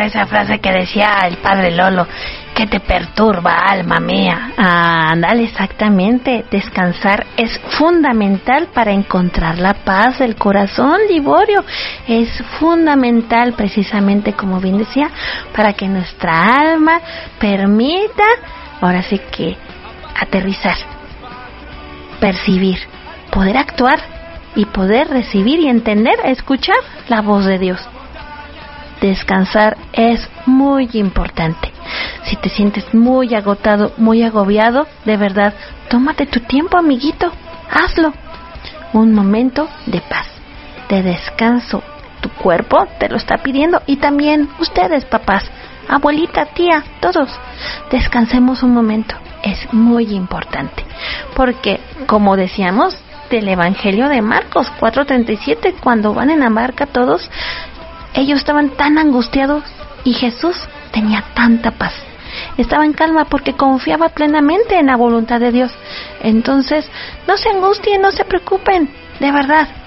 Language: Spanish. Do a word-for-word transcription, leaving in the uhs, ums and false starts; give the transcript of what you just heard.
esa frase que decía el padre Lolo, que te perturba, alma mía. Ah, ándale, exactamente. Descansar es fundamental para encontrar la paz del corazón, Liborio. Es fundamental, precisamente como bien decía, para que nuestra alma permita, ahora sí que, aterrizar, percibir, poder actuar y poder recibir y entender, escuchar la voz de Dios. Descansar es muy importante. Si te sientes muy agotado, muy agobiado, de verdad, tómate tu tiempo, amiguito, hazlo. Un momento de paz, de descanso. Tu cuerpo te lo está pidiendo y también ustedes, papás, abuelita, tía, todos, descansemos un momento. Es muy importante, porque, como decíamos del Evangelio de Marcos cuatro treinta y siete, cuando van en la barca todos, ellos estaban tan angustiados y Jesús tenía tanta paz. Estaba en calma porque confiaba plenamente en la voluntad de Dios. Entonces, no se angustien, no se preocupen. De verdad,